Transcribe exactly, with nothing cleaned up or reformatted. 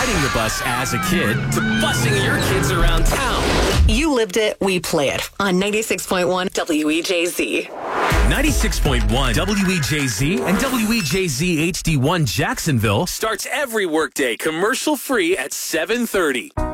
riding the bus as a kid to busing your kids around town. You lived it, we play it on ninety-six point one W E J Z. ninety-six point one W E J Z and W E J Z H D one Jacksonville starts every workday commercial free at seven thirty.